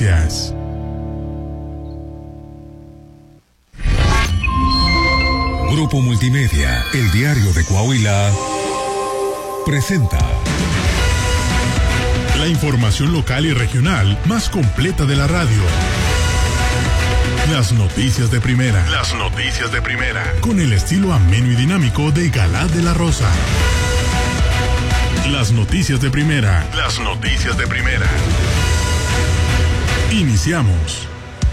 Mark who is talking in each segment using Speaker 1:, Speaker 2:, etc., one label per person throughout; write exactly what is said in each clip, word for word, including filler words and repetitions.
Speaker 1: Noticias.
Speaker 2: Grupo Multimedia, el diario de Coahuila, presenta
Speaker 1: la información local y regional más completa de la radio. Las noticias de primera. Las noticias de primera. Con el estilo ameno y dinámico de Galad de la Rosa. Las noticias de primera. Las noticias de primera. Iniciamos.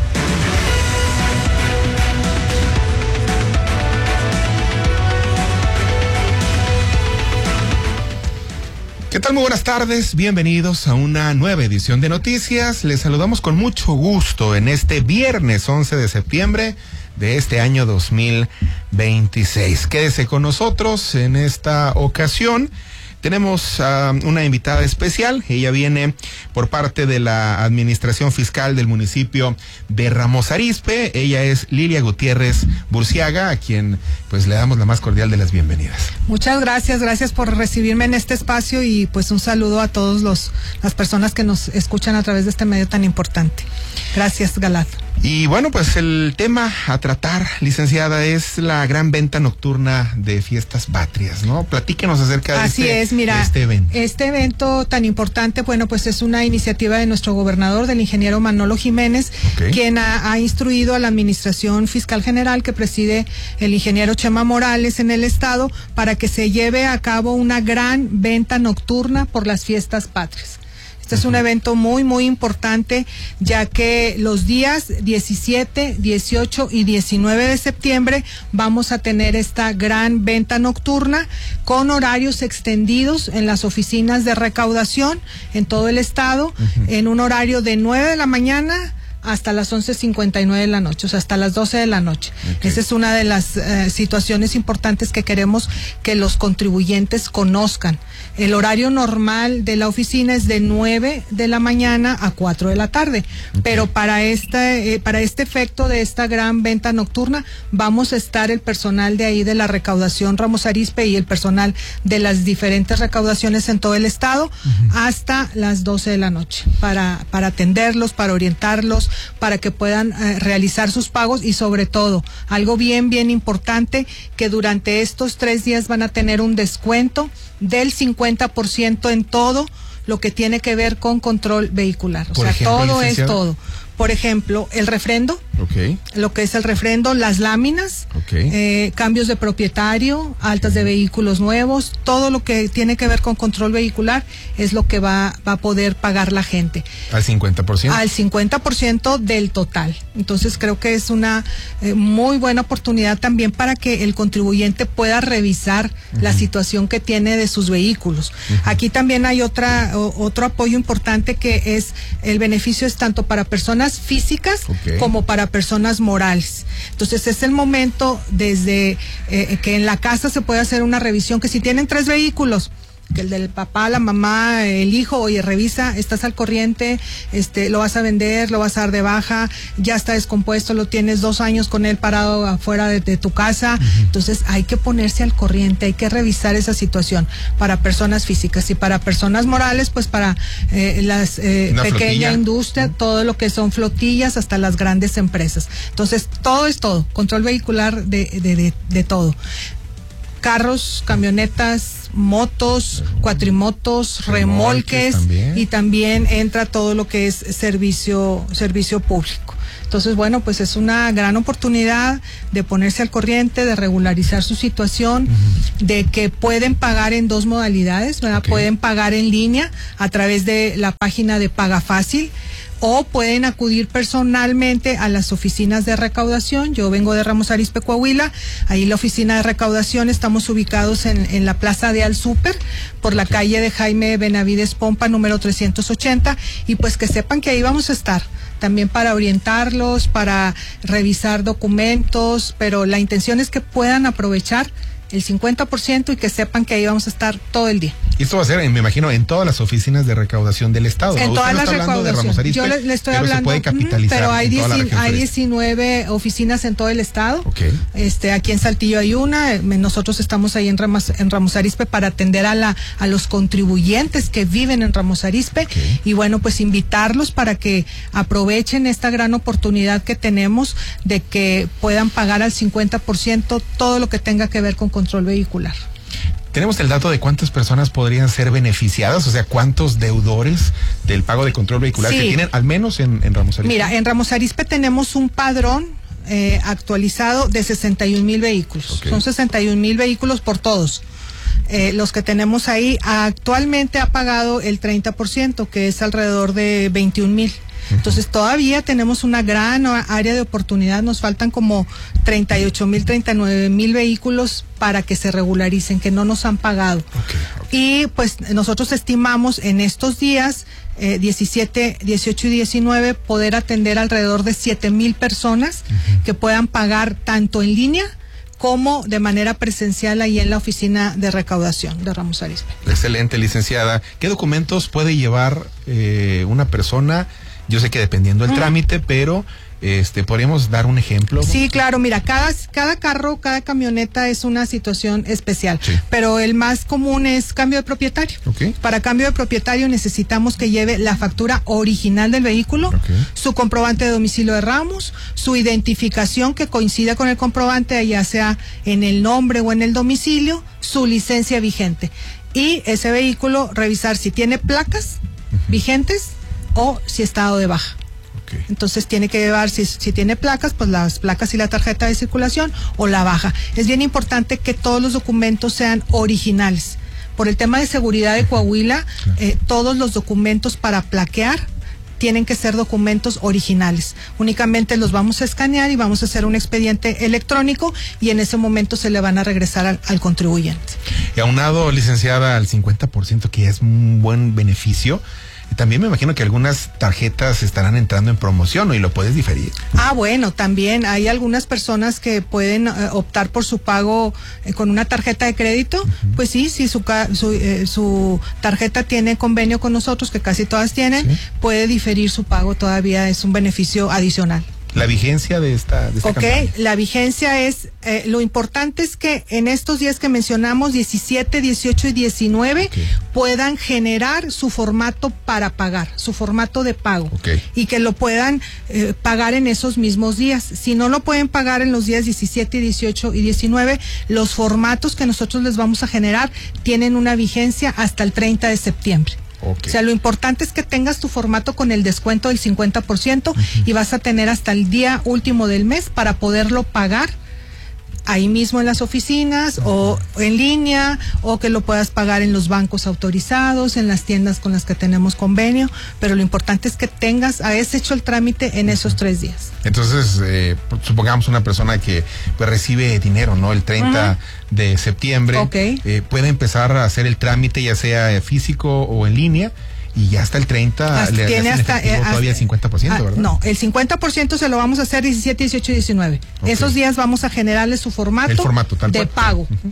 Speaker 3: ¿Qué tal? Muy buenas tardes, bienvenidos a una nueva edición de Noticias. Les saludamos con mucho gusto en este viernes once de septiembre de este año dos mil veintiséis. Quédese con nosotros en esta ocasión. Tenemos uh, una invitada especial. Ella viene por parte de la Administración Fiscal del municipio de Ramos Arizpe. Ella es Lilia Gutiérrez Burciaga, a quien pues le damos la más cordial de las bienvenidas.
Speaker 4: Muchas gracias, gracias por recibirme en este espacio y pues un saludo a todos los las personas que nos escuchan a través de este medio tan importante. Gracias, Galad.
Speaker 3: Y bueno, pues el tema a tratar, licenciada, es la gran venta nocturna de Fiestas Patrias, ¿no? Platíquenos acerca de,
Speaker 4: Así
Speaker 3: este,
Speaker 4: es, mira,
Speaker 3: de este evento.
Speaker 4: Este evento tan importante, bueno, pues es una iniciativa de nuestro gobernador, del ingeniero Manolo Jiménez, okay, quien ha, ha instruido a la Administración Fiscal General que preside el ingeniero Chema Morales en el estado para que se lleve a cabo una gran venta nocturna por las Fiestas Patrias. Este es un evento muy, muy importante, ya que los días diecisiete, dieciocho y diecinueve de septiembre vamos a tener esta gran venta nocturna con horarios extendidos en las oficinas de recaudación en todo el estado, uh-huh, en un horario de nueve de la mañana hasta las once cincuenta y nueve de la noche, o sea, hasta las doce de la noche. Okay. Esa es una de las eh, situaciones importantes que queremos que los contribuyentes conozcan. El horario normal de la oficina es de nueve de la mañana a cuatro de la tarde, okay, pero para este, eh, para este efecto de esta gran venta nocturna vamos a estar el personal de ahí de la recaudación Ramos Arizpe y el personal de las diferentes recaudaciones en todo el estado, uh-huh, hasta las doce de la noche para, para atenderlos, para orientarlos, para que puedan eh, realizar sus pagos y sobre todo, algo bien, bien importante, que durante estos tres días van a tener un descuento del cincuenta por ciento en todo lo que tiene que ver con control vehicular. O
Speaker 3: Por
Speaker 4: sea,
Speaker 3: ejemplo,
Speaker 4: todo es
Speaker 3: licenciado.
Speaker 4: todo. Por ejemplo, el refrendo,
Speaker 3: okay,
Speaker 4: lo que es el refrendo, las láminas,
Speaker 3: okay,
Speaker 4: eh, cambios de propietario, altas de vehículos nuevos, todo lo que tiene que ver con control vehicular es lo que va, va a poder pagar la gente.
Speaker 3: ¿Al cincuenta por ciento?
Speaker 4: Al cincuenta por ciento del total. Entonces creo que es una eh, muy buena oportunidad también para que el contribuyente pueda revisar, uh-huh, la situación que tiene de sus vehículos. Uh-huh. Aquí también hay otra o, otro apoyo importante, que es el beneficio es tanto para personas físicas, okay, como para personas morales. Entonces es el momento desde eh, que en la casa se puede hacer una revisión, que si tienen tres vehículos, que el del papá, la mamá, el hijo, oye, revisa, estás al corriente, este, lo vas a vender, lo vas a dar de baja, ya está descompuesto, lo tienes dos años con él parado afuera de, de tu casa. Uh-huh. Entonces hay que ponerse al corriente, hay que revisar esa situación para personas físicas, y para personas morales, pues para eh, las eh, pequeña flotilla, industria, uh-huh, todo lo que son flotillas hasta las grandes empresas. Entonces todo es todo, control vehicular de, de, de, de todo. Carros, camionetas, motos, cuatrimotos, remolques, remolques también. Y también entra todo lo que es servicio, servicio público. Entonces, bueno, pues es una gran oportunidad de ponerse al corriente, de regularizar su situación, uh-huh, de que pueden pagar en dos modalidades, ¿verdad? Okay. Pueden pagar en línea a través de la página de Paga Fácil, o pueden acudir personalmente a las oficinas de recaudación. Yo vengo de Ramos Arizpe, Coahuila. Ahí la oficina de recaudación, estamos ubicados en, en la plaza de Al Súper, por la calle de Jaime Benavides Pompa, número trescientos ochenta, y pues que sepan que ahí vamos a estar también para orientarlos, para revisar documentos, pero la intención es que puedan aprovechar el cincuenta por ciento y que sepan que ahí vamos a estar todo el día.
Speaker 3: Y esto va a ser, me imagino, en todas las oficinas de recaudación del Estado.
Speaker 4: En
Speaker 3: ¿no?
Speaker 4: todas
Speaker 3: Usted
Speaker 4: las
Speaker 3: no está hablando de Ramos Arizpe,
Speaker 4: Yo le, le estoy
Speaker 3: pero
Speaker 4: hablando,
Speaker 3: se puede capitalizar
Speaker 4: pero hay,
Speaker 3: en toda la
Speaker 4: dieci,
Speaker 3: región
Speaker 4: hay
Speaker 3: sureste.
Speaker 4: diecinueve oficinas en todo el estado.
Speaker 3: Okay.
Speaker 4: Este, aquí en Saltillo hay una. Nosotros estamos ahí en Ramos, en Ramos Arizpe para atender a la a los contribuyentes que viven en Ramos Arizpe.
Speaker 3: Okay.
Speaker 4: Y bueno, pues invitarlos para que aprovechen esta gran oportunidad que tenemos de que puedan pagar al cincuenta por ciento todo lo que tenga que ver con control vehicular.
Speaker 3: ¿Tenemos el dato de cuántas personas podrían ser beneficiadas? O sea, ¿cuántos deudores del pago de control vehicular
Speaker 4: Sí.
Speaker 3: que tienen, al menos en, en Ramos Arizpe?
Speaker 4: Mira, en Ramos Arizpe tenemos un padrón eh, actualizado de sesenta y un mil vehículos.
Speaker 3: Okay.
Speaker 4: Son sesenta y un mil vehículos por todos. Eh, los que tenemos ahí, actualmente ha pagado el treinta por ciento, que es alrededor de veintiún mil. Entonces todavía tenemos una gran área de oportunidad, nos faltan como treinta y ocho mil, treinta y nueve mil vehículos para que se regularicen, que no nos han pagado.
Speaker 3: Okay, okay.
Speaker 4: Y pues nosotros estimamos en estos días, eh, diecisiete, dieciocho y diecinueve, poder atender alrededor de siete mil personas uh-huh. que puedan pagar tanto en línea como de manera presencial ahí en la oficina de recaudación de Ramos Arizpe.
Speaker 3: Excelente, licenciada. ¿Qué documentos puede llevar eh, una persona? Yo sé que dependiendo del uh-huh. trámite, pero este podríamos dar un ejemplo.
Speaker 4: Sí, claro, mira, cada, cada carro, cada camioneta es una situación especial,
Speaker 3: sí.
Speaker 4: pero el más común es cambio de propietario.
Speaker 3: Okay.
Speaker 4: Para cambio de propietario necesitamos que lleve la factura original del vehículo, okay. su comprobante de domicilio de Ramos, su identificación que coincida con el comprobante, ya sea en el nombre o en el domicilio, su licencia vigente. Y ese vehículo revisar si tiene placas uh-huh. vigentes o si está dado de baja. Okay. Entonces tiene que llevar, si, si tiene placas, pues las placas y la tarjeta de circulación o la baja. Es bien importante que todos los documentos sean originales. Por el tema de seguridad de Coahuila, eh, todos los documentos para plaquear tienen que ser documentos originales. Únicamente los vamos a escanear y vamos a hacer un expediente electrónico y en ese momento se le van a regresar al, al contribuyente.
Speaker 3: Y aunado, licenciada, al cincuenta por ciento, que es un buen beneficio, también me imagino que algunas tarjetas estarán entrando en promoción, ¿no? Y lo puedes diferir.
Speaker 4: Ah, bueno, también hay algunas personas que pueden eh, optar por su pago eh, con una tarjeta de crédito. Uh-huh. Pues sí, si su, su, eh, su tarjeta tiene convenio con nosotros, que casi todas tienen, ¿sí? Puede diferir su pago todavía, es un beneficio adicional.
Speaker 3: La vigencia de esta, de esta
Speaker 4: Ok,
Speaker 3: campaña.
Speaker 4: La vigencia es, eh, lo importante es que en estos días que mencionamos, diecisiete, dieciocho y diecinueve, okay. puedan generar su formato para pagar, su formato de pago.
Speaker 3: Okay.
Speaker 4: Y que lo puedan eh, pagar en esos mismos días. Si no lo pueden pagar en los días diecisiete, dieciocho y diecinueve, los formatos que nosotros les vamos a generar tienen una vigencia hasta el treinta de septiembre. Okay. O sea, lo importante es que tengas tu formato con el descuento del cincuenta por ciento uh-huh. y vas a tener hasta el día último del mes para poderlo pagar ahí mismo en las oficinas o en línea, o que lo puedas pagar en los bancos autorizados, en las tiendas con las que tenemos convenio, pero lo importante es que tengas, hayas hecho el trámite en esos tres días.
Speaker 3: Entonces, eh, supongamos una persona que pues recibe dinero, ¿no? El treinta uh-huh. de septiembre,
Speaker 4: okay.
Speaker 3: eh, puede empezar a hacer el trámite, ya sea físico o en línea, y ya hasta el treinta
Speaker 4: hasta,
Speaker 3: le
Speaker 4: tiene hasta, eh,
Speaker 3: todavía el cincuenta por ciento,
Speaker 4: ah,
Speaker 3: ¿verdad?
Speaker 4: No, el cincuenta por ciento se lo vamos a hacer diecisiete, dieciocho y diecinueve. Okay. Esos días vamos a generarle su formato,
Speaker 3: el formato tal
Speaker 4: de
Speaker 3: cual.
Speaker 4: pago.
Speaker 3: Uh-huh.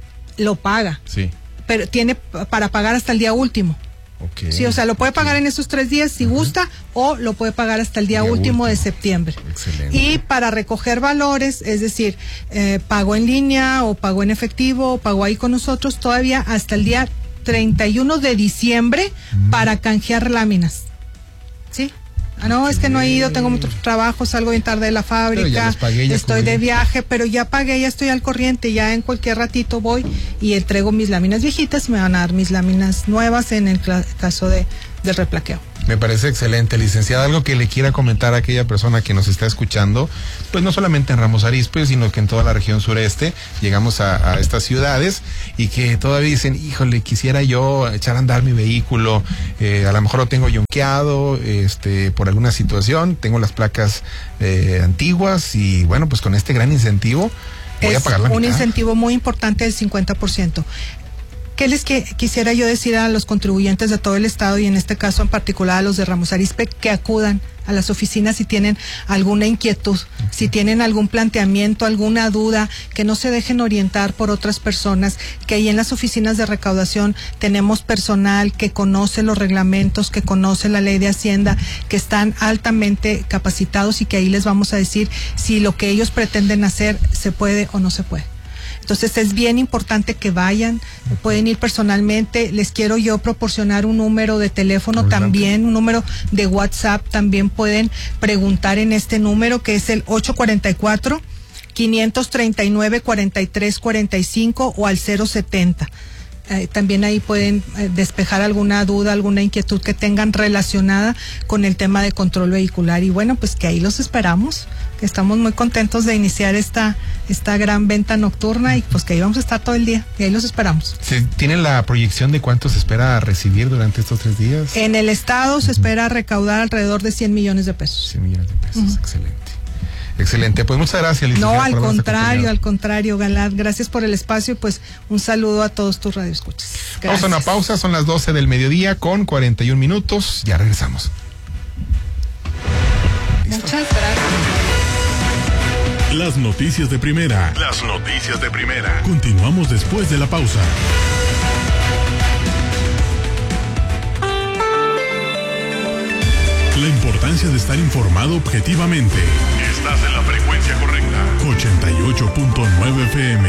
Speaker 4: Lo paga.
Speaker 3: Sí.
Speaker 4: Pero tiene para pagar hasta el día último.
Speaker 3: Okay.
Speaker 4: Sí, o sea, lo puede pagar okay. en esos tres días si uh-huh. gusta, o lo puede pagar hasta el día, día último, último de septiembre.
Speaker 3: Excelente.
Speaker 4: Y para recoger valores, es decir, eh, pago en línea o pago en efectivo o pago ahí con nosotros, todavía hasta el día treinta y uno de diciembre uh-huh. para canjear láminas. ¿Sí? Ah, no, okay. es que no he ido, tengo mucho trabajo, salgo bien tarde de la fábrica,
Speaker 3: pagué,
Speaker 4: estoy cubrí. de viaje, pero ya pagué, ya estoy al corriente, ya en cualquier ratito voy y entrego mis láminas viejitas, me van a dar mis láminas nuevas en el cl- caso de del replaqueo.
Speaker 3: Me parece excelente, licenciada. Algo que le quiera comentar a aquella persona que nos está escuchando, pues no solamente en Ramos Arizpe, sino que en toda la región sureste, llegamos a, a estas ciudades y que todavía dicen, híjole, quisiera yo echar a andar mi vehículo, eh, a lo mejor lo tengo yonqueado, este, por alguna situación, tengo las placas eh, antiguas y bueno, pues con este gran incentivo voy
Speaker 4: es
Speaker 3: a pagar la
Speaker 4: un
Speaker 3: mitad.
Speaker 4: incentivo muy importante del cincuenta por ciento. ¿Qué les que, quisiera yo decir a los contribuyentes de todo el estado y en este caso en particular a los de Ramos Arizpe, que acudan a las oficinas si tienen alguna inquietud, si tienen algún planteamiento, alguna duda, que no se dejen orientar por otras personas, que ahí en las oficinas de recaudación tenemos personal que conoce los reglamentos, que conoce la ley de Hacienda, que están altamente capacitados y que ahí les vamos a decir si lo que ellos pretenden hacer se puede o no se puede. Entonces es bien importante que vayan, pueden ir personalmente, les quiero yo proporcionar un número de teléfono Adelante. También, un número de WhatsApp, también pueden preguntar en este número que es el ocho cuatro cuatro, cinco tres nueve, cuatro tres cuatro cinco o al cero setenta. Eh, también ahí pueden eh, despejar alguna duda, alguna inquietud que tengan relacionada con el tema de control vehicular. Y bueno, pues que ahí los esperamos, que estamos muy contentos de iniciar esta esta gran venta nocturna y pues que ahí vamos a estar todo el día y ahí los esperamos.
Speaker 3: ¿Se tiene la proyección de cuánto se espera recibir durante estos tres días?
Speaker 4: En el estado uh-huh. se espera recaudar alrededor de cien millones de pesos.
Speaker 3: cien millones de pesos, uh-huh. excelente. Excelente, pues muchas gracias.
Speaker 4: No, al contrario, al contrario, Galán, gracias por el espacio y pues un saludo a todos tus radioescuchas. Gracias.
Speaker 3: Vamos a una pausa, son las doce del mediodía con cuarenta y un minutos, ya regresamos.
Speaker 4: ¿Listo? Muchas gracias.
Speaker 1: Las noticias de primera. Las noticias de primera. Continuamos después de la pausa. La importancia de estar informado objetivamente. Estás en la frecuencia correcta. ochenta y ocho punto nueve F M.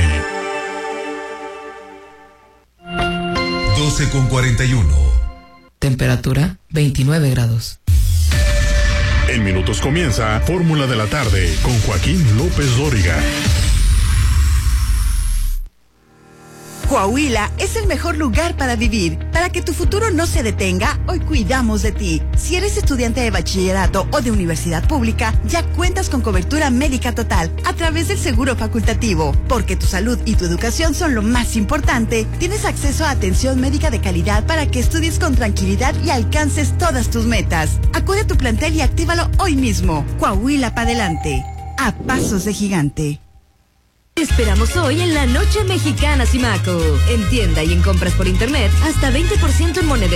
Speaker 2: doce con cuarenta y uno.
Speaker 5: Temperatura veintinueve grados.
Speaker 1: En minutos comienza Fórmula de la Tarde con Joaquín López Dóriga.
Speaker 6: Coahuila es el mejor lugar para vivir. Para que tu futuro no se detenga, hoy cuidamos de ti. Si eres estudiante de bachillerato o de universidad pública, ya cuentas con cobertura médica total a través del seguro facultativo. Porque tu salud y tu educación son lo más importante, tienes acceso a atención médica de calidad para que estudies con tranquilidad y alcances todas tus metas. Acude a tu plantel y actívalo hoy mismo. Coahuila para adelante. A pasos de gigante.
Speaker 7: Te esperamos hoy en la Noche Mexicana Simaco. En tienda y en compras por internet, hasta veinte por ciento en moneda.